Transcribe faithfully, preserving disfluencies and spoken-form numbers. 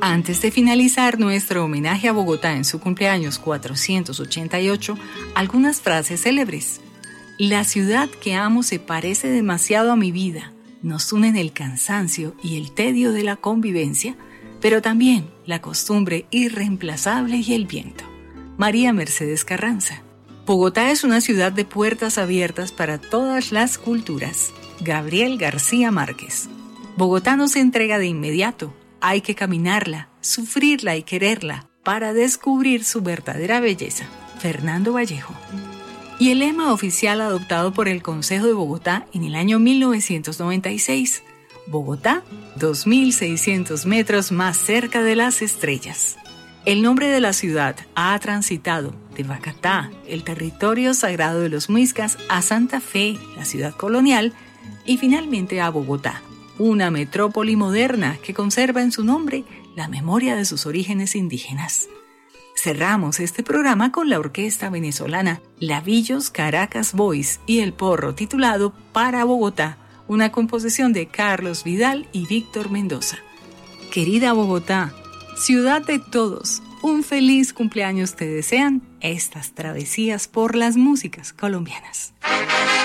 Antes de finalizar nuestro homenaje a Bogotá en su cumpleaños cuatrocientos ochenta y ocho, algunas frases célebres. La ciudad que amo se parece demasiado a mi vida. Nos unen el cansancio y el tedio de la convivencia, pero también la costumbre irreemplazable y el viento. María Mercedes Carranza. Bogotá es una ciudad de puertas abiertas para todas las culturas. Gabriel García Márquez. Bogotá no se entrega de inmediato. Hay que caminarla, sufrirla y quererla para descubrir su verdadera belleza. Fernando Vallejo. Y el lema oficial adoptado por el Consejo de Bogotá en el año mil novecientos noventa y seis. Bogotá, dos mil seiscientos metros más cerca de las estrellas. El nombre de la ciudad ha transitado de Bacatá, el territorio sagrado de los muiscas, a Santa Fe, la ciudad colonial, y finalmente a Bogotá, una metrópoli moderna que conserva en su nombre la memoria de sus orígenes indígenas. Cerramos este programa con la orquesta venezolana Lavillos Caracas Boys y el porro titulado Para Bogotá, una composición de Carlos Vidal y Víctor Mendoza. Querida Bogotá, ciudad de todos, un feliz cumpleaños te desean estas travesías por las músicas colombianas.